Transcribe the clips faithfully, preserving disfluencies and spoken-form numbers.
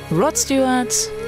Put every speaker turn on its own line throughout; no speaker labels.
Rod Stewart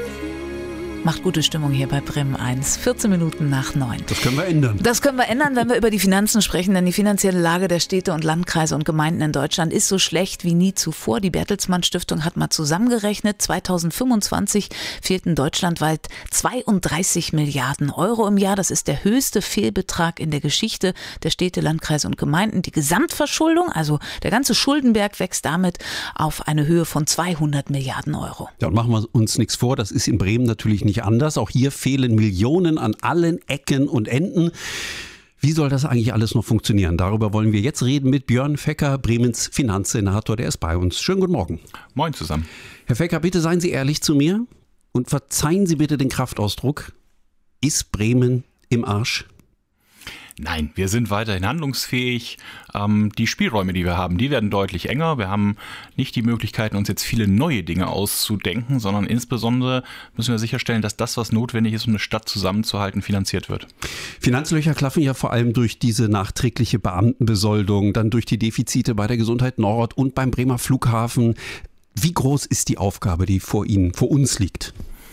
macht gute Stimmung hier bei Bremen eins. vierzehn Minuten nach neun.
Das können wir ändern.
Das können wir ändern, wenn wir über die Finanzen sprechen, denn die finanzielle Lage der Städte und Landkreise und Gemeinden in Deutschland ist so schlecht wie nie zuvor. Die Bertelsmann Stiftung hat mal zusammengerechnet, zweitausendfünfundzwanzig fehlten deutschlandweit zweiunddreißig Milliarden Euro im Jahr. Das ist der höchste Fehlbetrag in der Geschichte der Städte, Landkreise und Gemeinden. Die Gesamtverschuldung, also der ganze Schuldenberg, wächst damit auf eine Höhe von zweihundert Milliarden Euro.
Ja, und machen wir uns nichts vor, das ist in Bremen natürlich nicht anders. Auch hier fehlen Millionen an allen Ecken und Enden. Wie soll das eigentlich alles noch funktionieren? Darüber wollen wir jetzt reden mit Björn Fecker, Bremens Finanzsenator. Der ist bei uns. Schönen guten Morgen.
Moin zusammen.
Herr Fecker, bitte seien Sie ehrlich zu mir und verzeihen Sie bitte den Kraftausdruck. Ist Bremen im Arsch?
Nein, wir sind weiterhin handlungsfähig. Ähm, die Spielräume, die wir haben, die werden deutlich enger. Wir haben nicht die Möglichkeiten, uns jetzt viele neue Dinge auszudenken, sondern insbesondere müssen wir sicherstellen, dass das, was notwendig ist, um eine Stadt zusammenzuhalten, finanziert wird.
Finanzlöcher klaffen ja vor allem durch diese nachträgliche Beamtenbesoldung, dann durch die Defizite bei der Gesundheit Nord und beim Bremer Flughafen. Wie groß ist die Aufgabe, die vor Ihnen, vor uns liegt?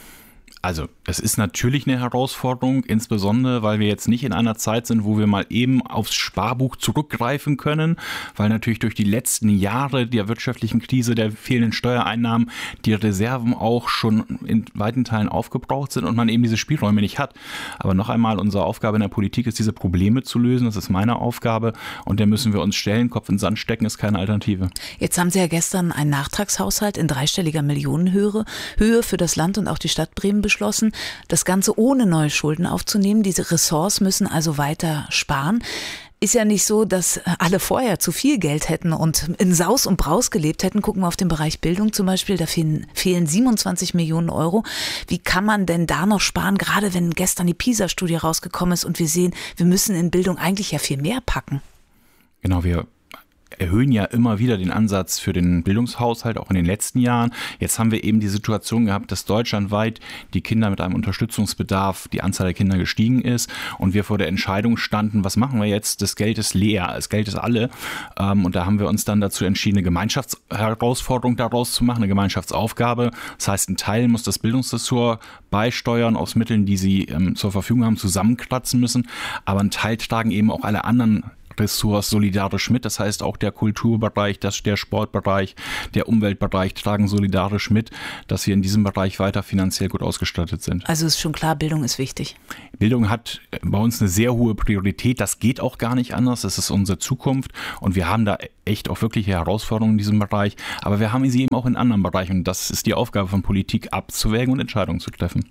Also, es ist natürlich eine Herausforderung, insbesondere, weil wir jetzt nicht in einer Zeit sind, wo wir mal eben aufs Sparbuch zurückgreifen können, weil natürlich durch die letzten Jahre der wirtschaftlichen Krise, der fehlenden Steuereinnahmen, die Reserven auch schon in weiten Teilen aufgebraucht sind und man eben diese Spielräume nicht hat. Aber noch einmal, unsere Aufgabe in der Politik ist, diese Probleme zu lösen. Das ist meine Aufgabe und der müssen wir uns stellen. Kopf in den Sand stecken ist keine Alternative.
Jetzt haben Sie ja gestern einen Nachtragshaushalt in dreistelliger Millionenhöhe Höhe für das Land und auch die Stadt Bremen beschlossen. beschlossen, das Ganze ohne neue Schulden aufzunehmen. Diese Ressorts müssen also weiter sparen. Ist ja nicht so, dass alle vorher zu viel Geld hätten und in Saus und Braus gelebt hätten. Gucken wir auf den Bereich Bildung zum Beispiel, da fehlen, fehlen siebenundzwanzig Millionen Euro. Wie kann man denn da noch sparen, gerade wenn gestern die PISA-Studie rausgekommen ist und wir sehen, wir müssen in Bildung eigentlich ja viel mehr packen?
Genau, wir erhöhen ja immer wieder den Ansatz für den Bildungshaushalt, auch in den letzten Jahren. Jetzt haben wir eben die Situation gehabt, dass deutschlandweit die Kinder mit einem Unterstützungsbedarf, die Anzahl der Kinder gestiegen ist und wir vor der Entscheidung standen, was machen wir jetzt? Das Geld ist leer, das Geld ist alle. Und da haben wir uns dann dazu entschieden, eine Gemeinschaftsherausforderung daraus zu machen, eine Gemeinschaftsaufgabe. Das heißt, ein Teil muss das Bildungsressort beisteuern aus Mitteln, die sie ähm, zur Verfügung haben, zusammenkratzen müssen. Aber ein Teil tragen eben auch alle anderen Ressorts solidarisch mit. Das heißt, auch der Kulturbereich, das, der Sportbereich, der Umweltbereich tragen solidarisch mit, dass wir in diesem Bereich weiter finanziell gut ausgestattet sind.
Also ist schon klar, Bildung ist wichtig.
Bildung hat bei uns eine sehr hohe Priorität. Das geht auch gar nicht anders. Das ist unsere Zukunft und wir haben da echt auch wirkliche Herausforderungen in diesem Bereich. Aber wir haben sie eben auch in anderen Bereichen. Und das ist die Aufgabe von Politik, abzuwägen und Entscheidungen zu treffen.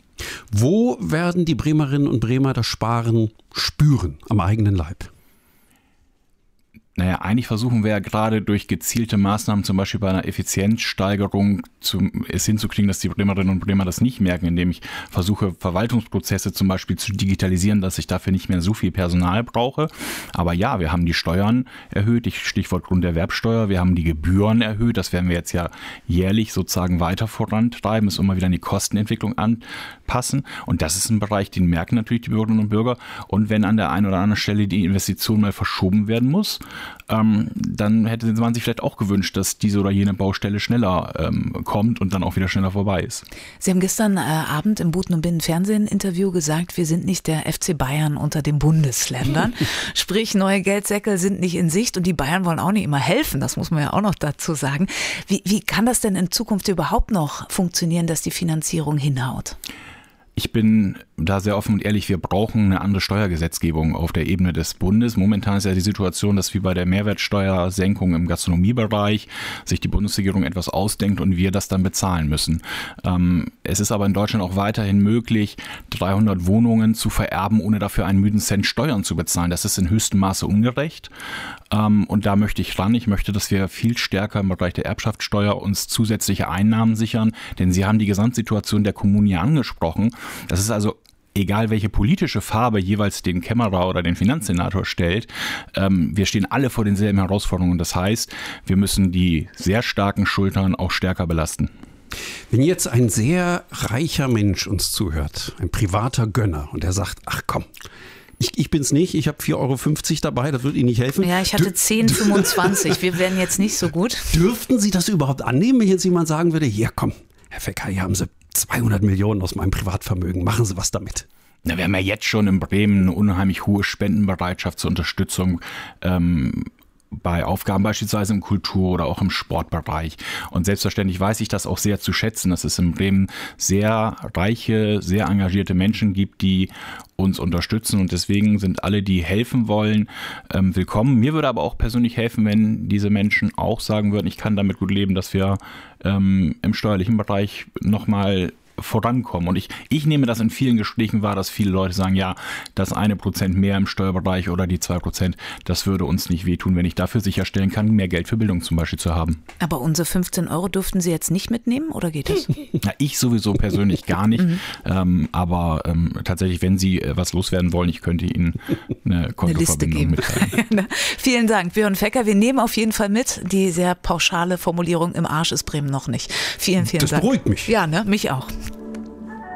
Wo werden die Bremerinnen und Bremer das Sparen spüren am eigenen Leib?
Naja, eigentlich versuchen wir ja gerade durch gezielte Maßnahmen, zum Beispiel bei einer Effizienzsteigerung, zum, es hinzukriegen, dass die Bremerinnen und Bremer das nicht merken, indem ich versuche, Verwaltungsprozesse zum Beispiel zu digitalisieren, dass ich dafür nicht mehr so viel Personal brauche. Aber ja, wir haben die Steuern erhöht, Stichwort Grunderwerbsteuer, wir haben die Gebühren erhöht, das werden wir jetzt ja jährlich sozusagen weiter vorantreiben, es immer wieder an die Kostenentwicklung anpassen. Und das ist ein Bereich, den merken natürlich die Bürgerinnen und Bürger. Und wenn an der einen oder anderen Stelle die Investition mal verschoben werden muss, Ähm, dann hätte man sich vielleicht auch gewünscht, dass diese oder jene Baustelle schneller ähm, kommt und dann auch wieder schneller vorbei ist.
Sie haben gestern äh, Abend im Buten- und Binnen-Fernsehen-Interview gesagt, wir sind nicht der F C Bayern unter den Bundesländern. Sprich, neue Geldsäcke sind nicht in Sicht und die Bayern wollen auch nicht immer helfen, das muss man ja auch noch dazu sagen. Wie, wie kann das denn in Zukunft überhaupt noch funktionieren, dass die Finanzierung hinhaut?
Ich bin da sehr offen und ehrlich, wir brauchen eine andere Steuergesetzgebung auf der Ebene des Bundes. Momentan ist ja die Situation, dass wie bei der Mehrwertsteuersenkung im Gastronomiebereich sich die Bundesregierung etwas ausdenkt und wir das dann bezahlen müssen. Ähm, es ist aber in Deutschland auch weiterhin möglich, dreihundert Wohnungen zu vererben, ohne dafür einen müden Cent Steuern zu bezahlen. Das ist in höchstem Maße ungerecht. Ähm, und da möchte ich ran. Ich möchte, dass wir viel stärker im Bereich der Erbschaftssteuer uns zusätzliche Einnahmen sichern, denn Sie haben die Gesamtsituation der Kommunen ja angesprochen. Das ist also egal, welche politische Farbe jeweils den Kämmerer oder den Finanzsenator stellt, ähm, wir stehen alle vor denselben Herausforderungen. Das heißt, wir müssen die sehr starken Schultern auch stärker belasten.
Wenn jetzt ein sehr reicher Mensch uns zuhört, ein privater Gönner, und er sagt, ach komm, Ich, ich bin's nicht, ich habe vier Euro fünfzig dabei, das wird Ihnen nicht helfen.
Ja, ich hatte Dür- zehn Komma fünfundzwanzig, wir wären jetzt nicht so gut.
Dürften Sie das überhaupt annehmen, wenn jetzt jemand sagen würde, ja komm, Herr Fecker, hier haben Sie zweihundert Millionen aus meinem Privatvermögen, machen Sie was damit.
Na, wir haben ja jetzt schon in Bremen eine unheimlich hohe Spendenbereitschaft zur Unterstützung ähm, bei Aufgaben beispielsweise im Kultur- oder auch im Sportbereich. Und selbstverständlich weiß ich das auch sehr zu schätzen, dass es in Bremen sehr reiche, sehr engagierte Menschen gibt, die uns unterstützen. Und deswegen sind alle, die helfen wollen, ähm, willkommen. Mir würde aber auch persönlich helfen, wenn diese Menschen auch sagen würden, ich kann damit gut leben, dass wir ähm, im steuerlichen Bereich nochmal vorankommen. Und ich, ich nehme das in vielen Gesprächen wahr, dass viele Leute sagen, ja, das eine Prozent mehr im Steuerbereich oder die zwei Prozent, das würde uns nicht wehtun, wenn ich dafür sicherstellen kann, mehr Geld für Bildung zum Beispiel zu haben.
Aber unsere fünfzehn Euro dürften Sie jetzt nicht mitnehmen oder geht das?
Na, ich sowieso persönlich gar nicht. mhm. ähm, aber ähm, tatsächlich, wenn Sie äh, was loswerden wollen, ich könnte Ihnen eine Kontoverbindung mitteilen.
Vielen Dank, Björn Fecker. Wir nehmen auf jeden Fall mit die sehr pauschale Formulierung, im Arsch ist Bremen noch nicht. Vielen, vielen
das
Dank.
Das beruhigt mich.
Ja, ne? Mich auch.